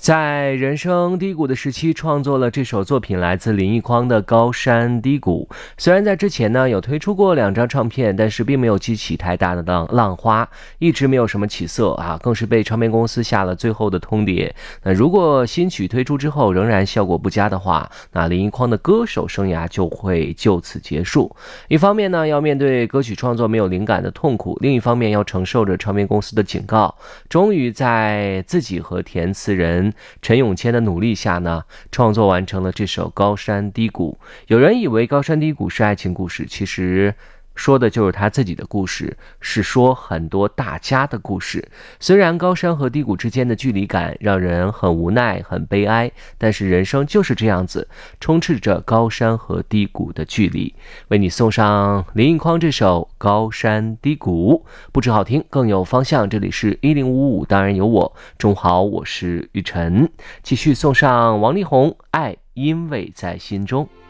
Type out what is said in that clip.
在人生低谷的时期创作了这首作品，来自林奕匡的《高山低谷》。虽然在之前呢有推出过2张唱片，但是并没有激起太大的浪花，一直没有什么起色啊，更是被唱片公司下了最后的通牒。那如果新曲推出之后仍然效果不佳的话，那林奕匡的歌手生涯就会就此结束。一方面呢要面对歌曲创作没有灵感的痛苦，另一方面要承受着唱片公司的警告。终于在自己和填词人陈永谦的努力下呢，创作完成了这首《高山低谷》。有人以为《高山低谷》是爱情故事，其实说的就是他自己的故事，是说很多大家的故事。虽然高山和低谷之间的距离感让人很无奈很悲哀，但是人生就是这样子，充斥着高山和低谷的距离。为你送上林奕匡这首《高山低谷》，不止好听更有方向。这里是1055，当然有我。中午好，我是雨晨。继续送上王力宏《爱因为在心中》。